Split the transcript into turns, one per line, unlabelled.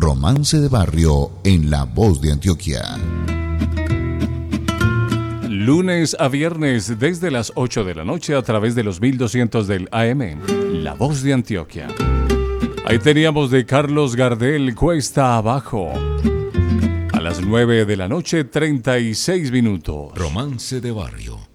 Romance de Barrio en La Voz de Antioquia.
Lunes a viernes desde las 8 de la noche a través de los 1200 del AM, La Voz de Antioquia. Ahí teníamos de Carlos Gardel, Cuesta Abajo. A las 9 de la noche, 36 minutos.
Romance de Barrio.